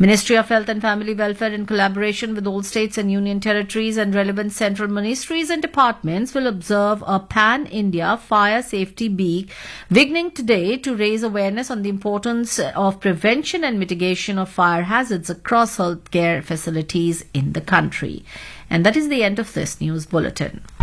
Ministry of Health and Family Welfare, in collaboration with all states and union territories and relevant central ministries and departments, will observe a pan-India fire safety week beginning today to raise awareness on the importance of prevention and mitigation of fire hazards across healthcare facilities in the country. And that is the end of this news bulletin.